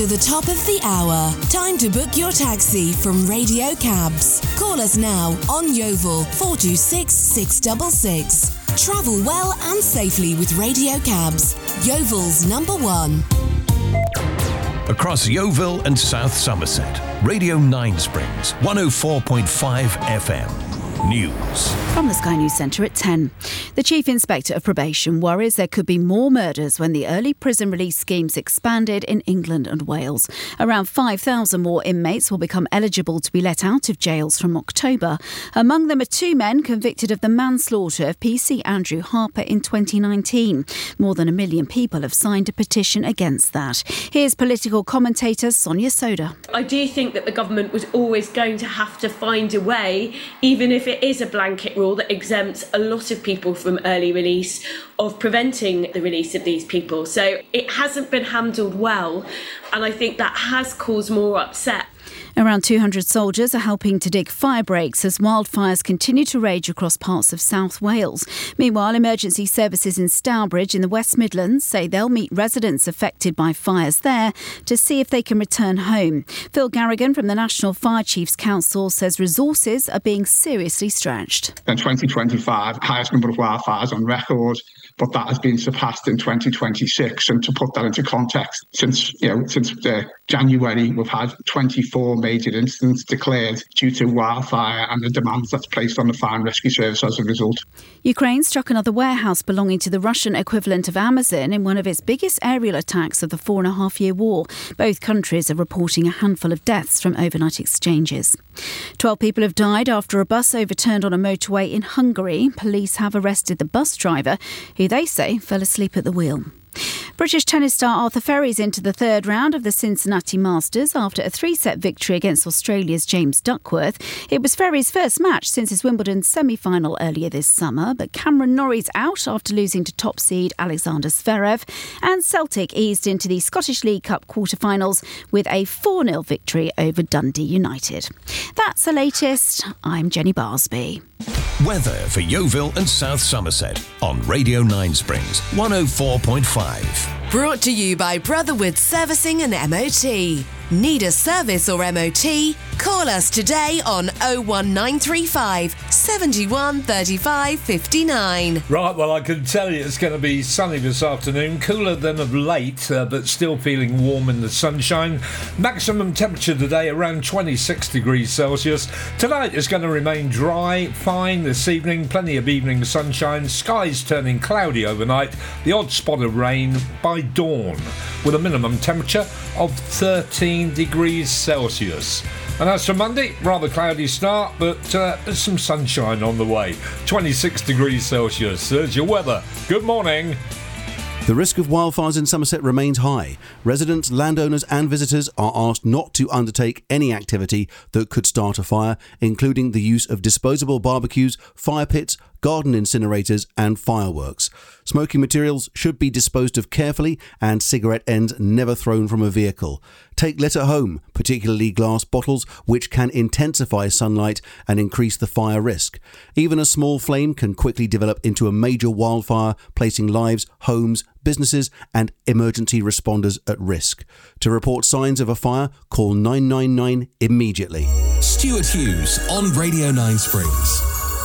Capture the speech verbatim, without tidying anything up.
To the top of the hour. Time to book your taxi from Radio Cabs. Call us now on Yeovil four two six, six six six. Travel well and safely with Radio Cabs. Yeovil's number one. Across Yeovil and South Somerset, Radio Nine Springs, one oh four point five F M. News. From the Sky News Centre at ten. The Chief Inspector of Probation worries there could be more murders when the early prison release schemes expanded in England and Wales. Around five thousand more inmates will become eligible to be let out of jails from October. Among them are two men convicted of the manslaughter of P C Andrew Harper in twenty nineteen. More than a million people have signed a petition against that. Here's political commentator Sonia Soda. I do think that the government was always going to have to find a way, even if it is a blanket rule that exempts a lot of people from early release, of preventing the release of these people. So it hasn't been handled well, and I think that has caused more upset. Around two hundred soldiers are helping to dig fire breaks as wildfires continue to rage across parts of South Wales. Meanwhile, emergency services in Stourbridge in the West Midlands say they'll meet residents affected by fires there to see if they can return home. Phil Garrigan from the National Fire Chiefs Council says resources are being seriously stretched. In twenty twenty-five, highest number of wildfires on record, but that has been surpassed in twenty twenty-six. And to put that into context, since you know since uh, January, we've had twenty-four major incidents declared due to wildfire and the demands that's placed on the Fire and Rescue Service as a result. Ukraine struck another warehouse belonging to the Russian equivalent of Amazon in one of its biggest aerial attacks of the four and a half year war. Both countries are reporting a handful of deaths from overnight exchanges. Twelve people have died after a bus overturned on a motorway in Hungary. Police have arrested the bus driver, who they say fell asleep at the wheel. British tennis star Arthur Ferry's into the third round of the Cincinnati Masters after a three-set victory against Australia's James Duckworth. It was Ferry's first match since his Wimbledon semi-final earlier this summer, but Cameron Norrie's out after losing to top seed Alexander Zverev, and Celtic eased into the Scottish League Cup quarter-finals with a four nil victory over Dundee United. That's the latest. I'm Jenny Barsby. Weather for Yeovil and South Somerset on Radio Nine Springs, one oh four point five. Brought to you by Brotherwood Servicing and M O T. Need a service or M O T? Call us today on oh one nine three five, seven one three five five nine. Right, well, I can tell you it's going to be sunny this afternoon, cooler than of late, uh, but still feeling warm in the sunshine. Maximum temperature today around twenty-six degrees Celsius. Tonight is going to remain dry, fine this evening, plenty of evening sunshine, skies turning cloudy overnight, the odd spot of rain by dawn, with a minimum temperature of thirteen degrees Celsius. And as for Monday, rather cloudy start, but uh, there's some sunshine on the way. twenty-six degrees Celsius. There's your weather. Good morning. The risk of wildfires in Somerset remains high. Residents, landowners and visitors are asked not to undertake any activity that could start a fire, including the use of disposable barbecues, fire pits, garden incinerators and fireworks. Smoking materials should be disposed of carefully and cigarette ends never thrown from a vehicle. Take litter home, particularly glass bottles, which can intensify sunlight and increase the fire risk. Even a small flame can quickly develop into a major wildfire, placing lives, homes, businesses and emergency responders at risk. To report signs of a fire, call nine nine nine immediately. Stuart Hughes on Radio Nine Springs.